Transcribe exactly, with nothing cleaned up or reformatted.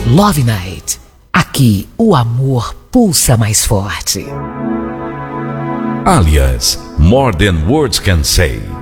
Love Night. Aqui o amor pulsa mais forte. Alias, More Than Words Can Say.